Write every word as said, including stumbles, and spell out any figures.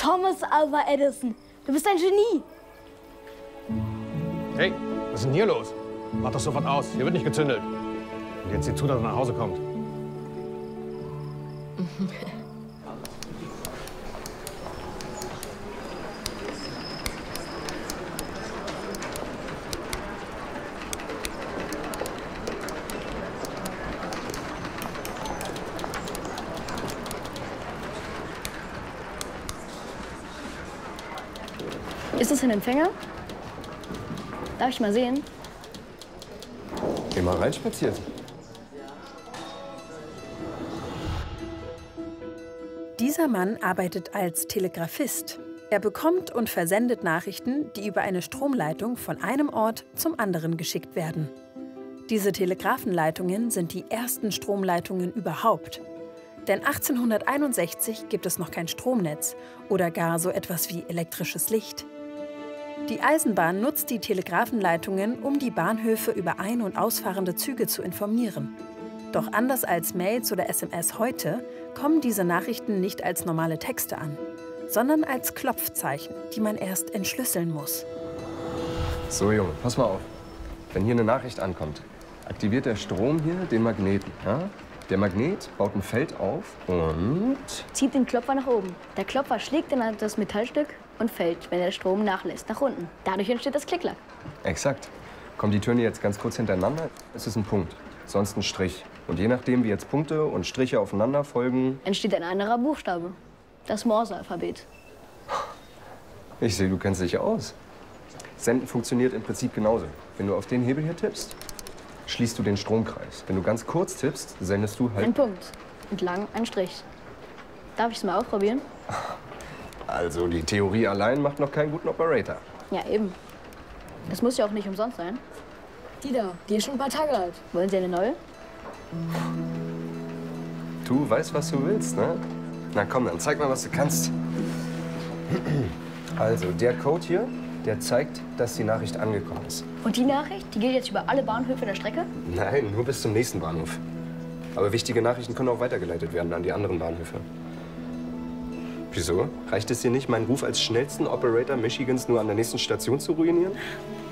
Thomas Alva Edison, du bist ein Genie. Hey, was ist denn hier los? Mach doch sofort aus, hier wird nicht gezündelt. Und jetzt sieh zu, dass er nach Hause kommt. Ist das ein Empfänger? Darf ich mal sehen? Geh mal rein spazieren. Dieser Mann arbeitet als Telegrafist. Er bekommt und versendet Nachrichten, die über eine Stromleitung von einem Ort zum anderen geschickt werden. Diese Telegrafenleitungen sind die ersten Stromleitungen überhaupt. Denn achtzehnhunderteinundsechzig gibt es noch kein Stromnetz oder gar so etwas wie elektrisches Licht. Die Eisenbahn nutzt die Telegrafenleitungen, um die Bahnhöfe über ein- und ausfahrende Züge zu informieren. Doch anders als Mails oder S M S heute, kommen diese Nachrichten nicht als normale Texte an, sondern als Klopfzeichen, die man erst entschlüsseln muss. So, Junge, pass mal auf. Wenn hier eine Nachricht ankommt, aktiviert der Strom hier den Magneten. Ja? Der Magnet baut ein Feld auf und Zieht den Klopfer nach oben. Der Klopfer schlägt dann das Metallstück und fällt, wenn der Strom nachlässt, nach unten. Dadurch entsteht das Klickklack. Exakt. Kommen die Töne jetzt ganz kurz hintereinander, ist es ein Punkt, sonst ein Strich. Und je nachdem, wie jetzt Punkte und Striche aufeinander folgen, Entsteht ein anderer Buchstabe. Das Morse-Alphabet. ich sehe, du kennst dich aus. Senden funktioniert im Prinzip genauso. Wenn du auf den Hebel hier tippst, schließt du den Stromkreis. Wenn du ganz kurz tippst, sendest du halt... Ein Punkt. Entlang ein Strich. Darf ich es mal ausprobieren? Also die Theorie allein macht noch keinen guten Operator. Ja, eben. Das muss ja auch nicht umsonst sein. Die da, die ist schon ein paar Tage alt. Wollen Sie eine neue? Du weißt, was du willst, ne? Na komm, dann zeig mal, was du kannst. Also, der Code hier, der zeigt, dass die Nachricht angekommen ist. Und die Nachricht, die geht jetzt über alle Bahnhöfe der Strecke? Nein, nur bis zum nächsten Bahnhof. Aber wichtige Nachrichten können auch weitergeleitet werden an die anderen Bahnhöfe. Wieso? Reicht es dir nicht, meinen Ruf als schnellsten Operator Michigans nur an der nächsten Station zu ruinieren?